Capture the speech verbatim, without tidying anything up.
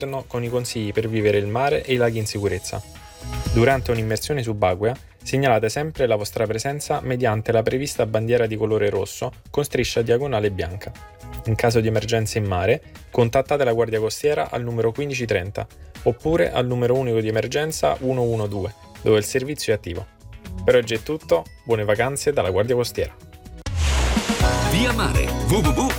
con i consigli per vivere il mare e i laghi in sicurezza. Durante un'immersione subacquea, segnalate sempre la vostra presenza mediante la prevista bandiera di colore rosso con striscia diagonale bianca. In caso di emergenza in mare, contattate la Guardia Costiera al numero quindici trenta oppure al numero unico di emergenza uno uno due, dove il servizio è attivo. Per oggi è tutto, buone vacanze dalla Guardia Costiera. Via Mare, w w w